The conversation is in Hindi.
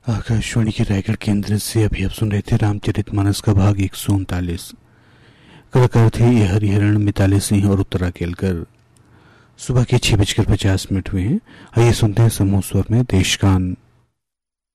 आकाशवाणी के रायगढ़ केंद्र से अभी आप सुन रहे थे रामचरितमानस का भाग 139। कलाकार थे ये हरिहरण, मिताली सिंह और उत्तरा केलकर। सुबह के 6:50 हुए हैं। आइए सुनते हैं समूह स्वर में देशगान।